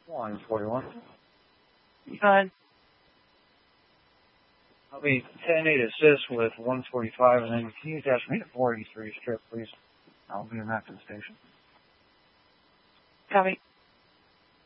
141. Go ahead. I'll be 10-8 assist with 145, and then can you dash me to 43 strip, please? I'll be back to the station. Copy.